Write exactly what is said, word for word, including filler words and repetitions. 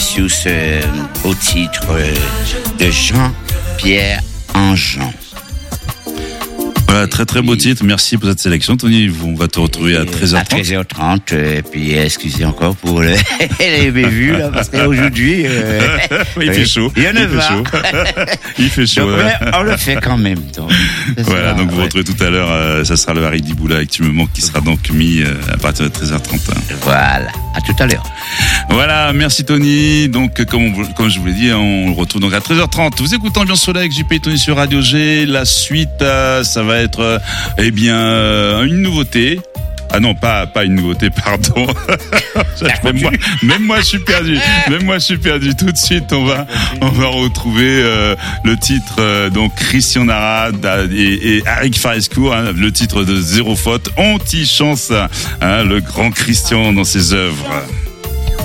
sur ce beau titre de Jean-Pierre Anjan. Voilà, très très beau titre. Merci pour cette sélection, Tony. On va te retrouver à treize heures trente. À treize heures trente, et puis excusez encore pour le, les bévues, là, parce qu'aujourd'hui, euh, il fait chaud. Il y en a il fait chaud. Il fait chaud. Donc, ouais. On le fait quand même. Donc, voilà, ça, donc vous ouais. retrouvez tout à l'heure, euh, ça sera le Harry Diboula avec Tu me manques qui sera donc mis euh, à partir de treize heures trente. Voilà, à tout à l'heure. Voilà, merci Tony. Donc comme, on, comme je vous l'ai dit, on le retrouve donc à treize heures trente. Vous écoutez Ambiance Soleil avec J P et Tony sur Radio G. La suite, euh, ça va être euh, eh bien euh, une nouveauté. Ah non, pas pas une nouveauté, pardon. même moi, même moi je suis perdu. Même moi je suis perdu. Tout de suite, on va on va retrouver euh, le titre euh, donc Christian Nara et, et Eric Farescourt, hein, le titre de Zéro Faute. On t'y chance, hein, le grand Christian dans ses œuvres.